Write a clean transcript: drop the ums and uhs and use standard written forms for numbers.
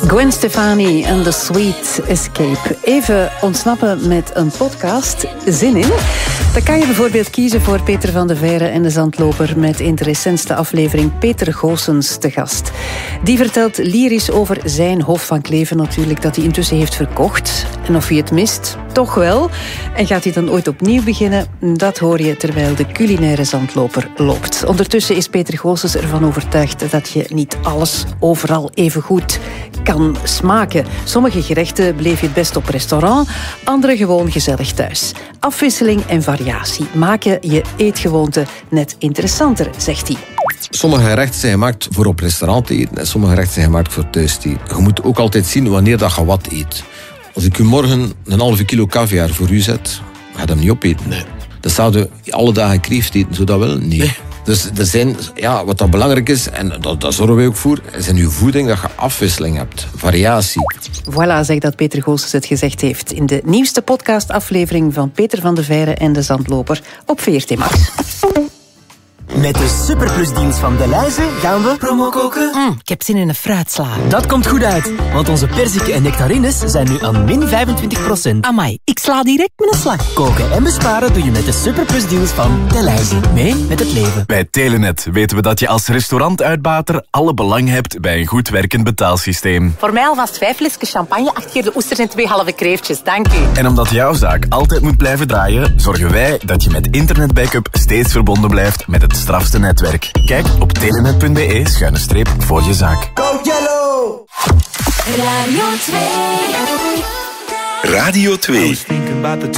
Gwen Stefani en The Sweet Escape. Even ontsnappen met een podcast. Zin in? Dan kan je bijvoorbeeld kiezen voor Peter van de Veire en de Zandloper met in de recentste aflevering Peter Goossens te gast. Die vertelt lyrisch over zijn Hof van Cleven natuurlijk, dat hij intussen heeft verkocht. En of hij het mist, toch wel. En gaat hij dan ooit opnieuw beginnen? Dat hoor je terwijl de culinaire Zandloper loopt. Ondertussen is Peter Goossens ervan overtuigd dat je niet alles overal even goed kan smaken. Sommige gerechten bleef je het best op restaurant, andere gewoon gezellig thuis. Afwisseling en variatie maken je eetgewoonte net interessanter, zegt hij. Sommige gerechten zijn gemaakt voor op restaurant te eten en sommige gerechten zijn gemaakt voor thuis te eten. Je moet ook altijd zien wanneer dat je wat eet. Als ik u morgen een halve kilo caviar voor u zet, ga je dat niet opeten. Nee. Dan zou je alle dagen kreeft eten, zou dat wel? Nee. Dus er zijn, wat dat belangrijk is, en dat zorgen wij ook voor, is in uw voeding dat je afwisseling hebt, variatie. Voilà, zeg dat Peter Goossens het gezegd heeft in de nieuwste podcastaflevering van Peter van de Veire en de Zandloper op VRT Max. Met de Superplusdeals van Delhaize gaan we promo koken. Ik heb zin in een fruitsla. Dat komt goed uit, want onze perziken en nectarines zijn nu aan min 25%. Amai, ik sla direct met een slag. Koken en besparen doe je met de Superplusdeals van Delhaize. Mee met het leven. Bij Telenet weten we dat je als restaurantuitbater alle belang hebt bij een goed werkend betaalsysteem. Voor mij alvast 5 flesjes champagne, 8 keer de oesters en 2 halve kreeftjes. Dank u. En omdat jouw zaak altijd moet blijven draaien, zorgen wij dat je met internetbackup steeds verbonden blijft met het strafste netwerk. Kijk op telenet.be/voor je zaak. Go Yellow! Radio 2. Radio 2.